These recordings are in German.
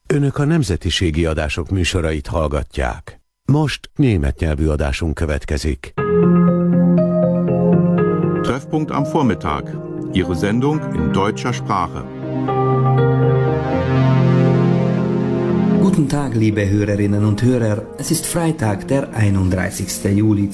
Önök a nemzetiségi adások műsorait hallgatják. Most német nyelvű adásunk következik. Treffpunkt am Vormittag. Ihre Sendung in deutscher Sprache. Guten Tag, liebe Hörerinnen und Hörer. Es ist Freitag, der 31. Juli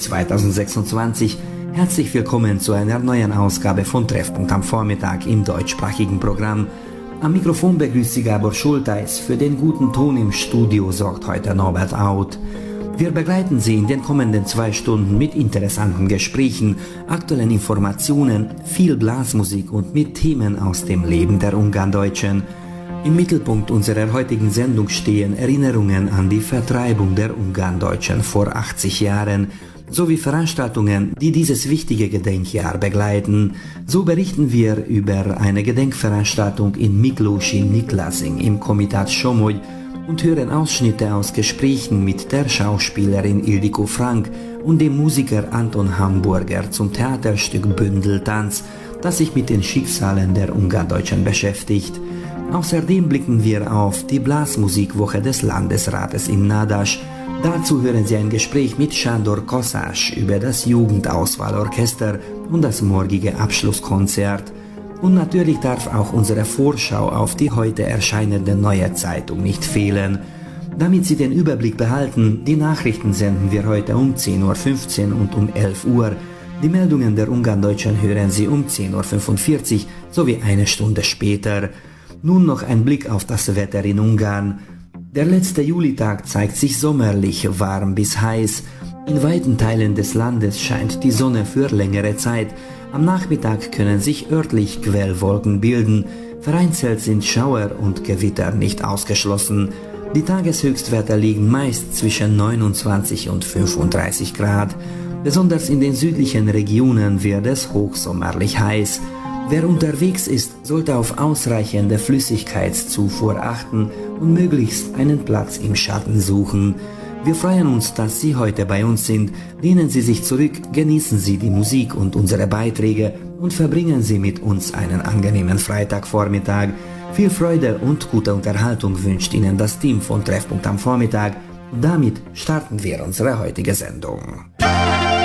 2026. Herzlich willkommen zu einer neuen Ausgabe von Treffpunkt am Vormittag im deutschsprachigen Programm. Am Mikrofon begrüßt Sie Gábor Schulteis. Für den guten Ton im Studio sorgt heute Norbert Auth. Wir begleiten Sie in den kommenden 2 Stunden mit interessanten Gesprächen, aktuellen Informationen, viel Blasmusik und mit Themen aus dem Leben der Ungarndeutschen. Im Mittelpunkt unserer heutigen Sendung stehen Erinnerungen an die Vertreibung der Ungarndeutschen vor 80 Jahren, sowie Veranstaltungen, die dieses wichtige Gedenkjahr begleiten. So berichten wir über eine Gedenkveranstaltung in Miklósi Niklasing im Komitat Somogy und hören Ausschnitte aus Gesprächen mit der Schauspielerin Ildikó Frank und dem Musiker Anton Hamburger zum Theaterstück Bündeltanz, das sich mit den Schicksalen der Ungarndeutschen beschäftigt. Außerdem blicken wir auf die Blasmusikwoche des Landesrates in Nádas. Dazu hören Sie ein Gespräch mit Sándor Kaszás über das Jugendauswahlorchester und das morgige Abschlusskonzert. Und natürlich darf auch unsere Vorschau auf die heute erscheinende Neue Zeitung nicht fehlen. Damit Sie den Überblick behalten, die Nachrichten senden wir heute um 10.15 Uhr und um 11 Uhr. Die Meldungen der Ungarndeutschen hören Sie um 10.45 Uhr sowie eine Stunde später. Nun noch ein Blick auf das Wetter in Ungarn. Der letzte Julitag zeigt sich sommerlich warm bis heiß. In weiten Teilen des Landes scheint die Sonne für längere Zeit. Am Nachmittag können sich örtlich Quellwolken bilden. Vereinzelt sind Schauer und Gewitter nicht ausgeschlossen. Die Tageshöchstwerte liegen meist zwischen 29 und 35 Grad. Besonders in den südlichen Regionen wird es hochsommerlich heiß. Wer unterwegs ist, sollte auf ausreichende Flüssigkeitszufuhr achten und möglichst einen Platz im Schatten suchen. Wir freuen uns, dass Sie heute bei uns sind. Lehnen Sie sich zurück, genießen Sie die Musik und unsere Beiträge und verbringen Sie mit uns einen angenehmen Freitagvormittag. Viel Freude und gute Unterhaltung wünscht Ihnen das Team von Treffpunkt am Vormittag. Und damit starten wir unsere heutige Sendung.